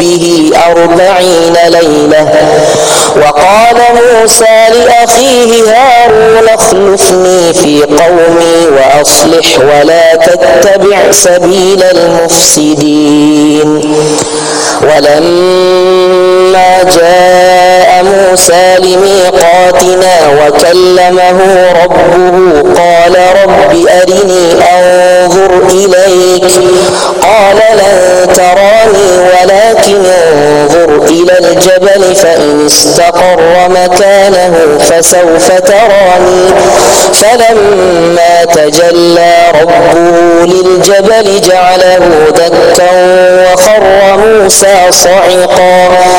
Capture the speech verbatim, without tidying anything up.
ربه أربعين ليلة. وقال موسى لأخيه هارون اخلفني في قومي وأصلح ولا تتبع سبيل المفسدين. ولما جاء موسى لميقاتنا وكلمه ربه قال رب أرني أنظر إليك قال لن تراني ولكن انظر إلى الجبل فإن استقر مكانه فسوف تراني. فلما تجلى ربه للجبل جعله دكا وخر موسى صعقا